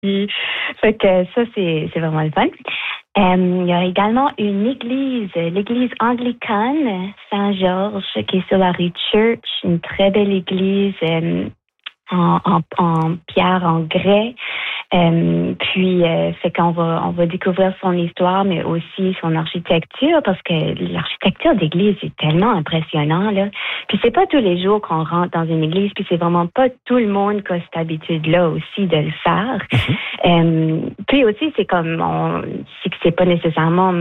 Fait que ça, c'est vraiment le fun. Il y a également une église, l'église anglicane Saint-Georges, qui est sur la rue Church, une très belle église en pierre, en grès. Fait qu'on va découvrir son histoire, mais aussi son architecture, parce que l'architecture d'église est tellement impressionnant, là. Puis c'est pas tous les jours qu'on rentre dans une église, puis c'est vraiment pas tout le monde qui a cette habitude-là aussi de le faire. Puis aussi, c'est comme, c'est que c'est pas nécessairement,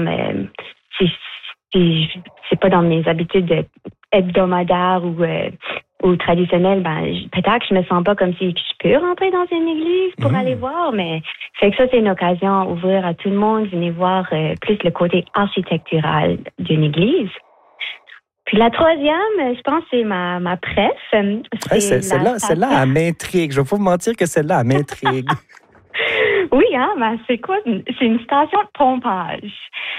c'est pas dans mes habitudes hebdomadaires ou traditionnelles. Peut-être que je me sens pas comme si je peux rentrer dans une église pour aller voir, mais fait que ça, c'est une occasion à ouvrir à tout le monde, venir voir plus le côté architectural d'une église. Puis la troisième, je pense, c'est ma préf. Celle-là, elle m'intrigue. Je vais pas vous mentir que celle-là, elle m'intrigue. Oui, c'est quoi? C'est une station de pompage.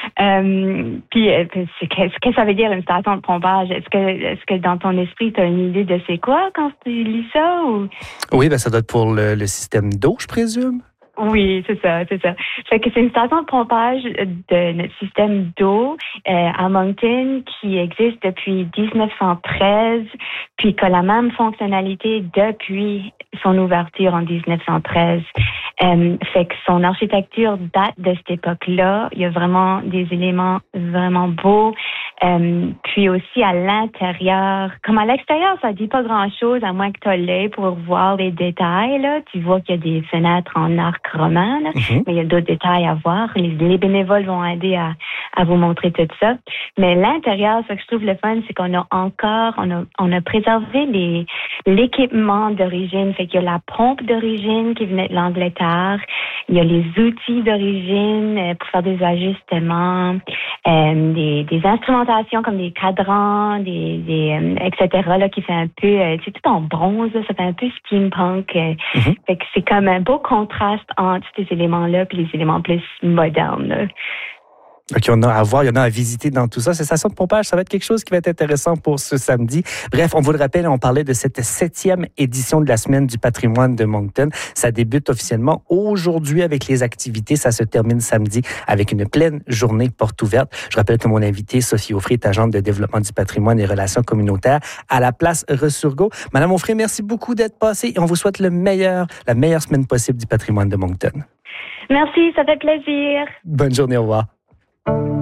Qu'est-ce que ça veut dire, une station de pompage? Est-ce que dans ton esprit, tu as une idée de c'est quoi quand tu lis ça? Ou... Oui, ça doit être pour le système d'eau, je présume. Oui, c'est ça. Fait que c'est une station de pompage de notre système d'eau à Moncton qui existe depuis 1913, puis qui a la même fonctionnalité depuis son ouverture en 1913. Fait que son architecture date de cette époque-là. Il y a vraiment des éléments vraiment beaux. Puis aussi à l'intérieur, comme à l'extérieur, ça dit pas grand-chose à moins que tu aies l'œil pour voir les détails. Là. Tu vois qu'il y a des fenêtres en arc roman, là, mais il y a d'autres détails à voir. Les bénévoles vont aider à vous montrer tout ça. Mais l'intérieur, ce que je trouve le fun, c'est qu'on a encore, on a préservé l'équipement d'origine. Fait qu'il y a la pompe d'origine qui venait de l'Angleterre. Il y a les outils d'origine pour faire des ajustements, des instrumentations comme des cadrans, etc. là, qui fait un peu, c'est tout en bronze, là, ça fait un peu steampunk. Fait que c'est comme un beau contraste entre ces éléments-là puis les éléments plus modernes. Là. Donc, il y en a à voir, il y en a à visiter dans tout ça. Ces stations de pompage, ça va être quelque chose qui va être intéressant pour ce samedi. Bref, on vous le rappelle, on parlait de cette 7e édition de la Semaine du patrimoine de Moncton. Ça débute officiellement aujourd'hui avec les activités. Ça se termine samedi avec une pleine journée porte ouverte. Je rappelle que mon invitée, Sophie Aufrey, est agente de développement du patrimoine et relations communautaires à la place Resurgo. Madame Aufrey, merci beaucoup d'être passée et on vous souhaite la meilleure semaine possible du patrimoine de Moncton. Merci, ça fait plaisir. Bonne journée, au revoir.